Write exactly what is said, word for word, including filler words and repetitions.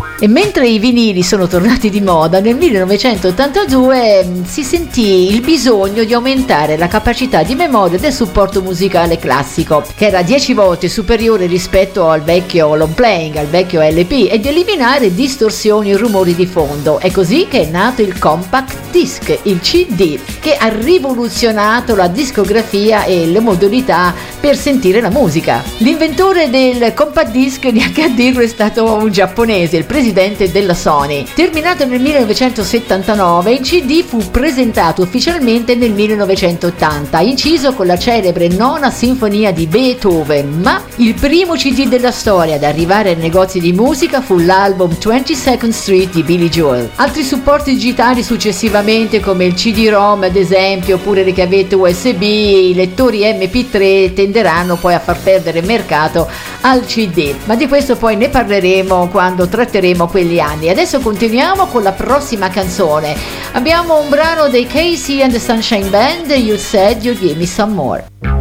E mentre i vinili sono tornati di moda, nel millenovecentottantadue mh, si sentì il bisogno di aumentare la capacità di memoria del supporto musicale classico, che era dieci volte superiore rispetto al vecchio long playing, al vecchio L P, e di eliminare distorsioni e rumori di fondo. È così che è nato il compact disc, il C D, che ha rivoluzionato la discografia e le modalità per sentire la musica. L'inventore del compact disc, neanche a dirlo, è stato un giapponese, il presidente della Sony. Terminato nel millenovecentosettantanove, il C D fu presentato ufficialmente nel millenovecentottanta, inciso con la celebre Nona Sinfonia di Beethoven, ma il primo C D della storia ad arrivare ai negozi di musica fu l'album twenty-second Street di Billy Joel. Altri supporti digitali successivamente, come il C D-ROM ad esempio, oppure le chiavette U S B, i lettori M P tre, tenderanno poi a far perdere mercato al C D, ma di questo poi ne parleremo quando tratteremo quegli anni. Adesso continuiamo con la prossima canzone. Abbiamo un brano dei Casey and the Sunshine Band, You Said You'd Give Me Some More.